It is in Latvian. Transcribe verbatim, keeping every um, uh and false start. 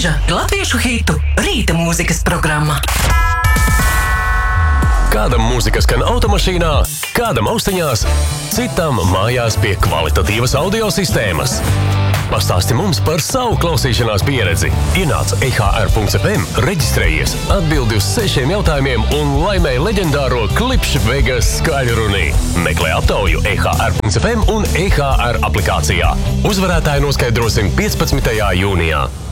brīža latviešu hitu rīta mūzikas programma. Kādam mūzika skan automašīnā, kādam austiņās, citam mājās pie kvalitatīvas audio sistēmas. Pastāsti mums par savu klausīšanās pieredzi. Ienāc e h r punkts f m, reģistrējies, atbildi uz sešiem jautājumiem un laimēj leģendāro Klipš Vegas skaļruni. Meklē aptauju e h r punkts f m un e h r aplikācijā. Uzvarētāju noskaidrosim piecpadsmitajā jūnijā.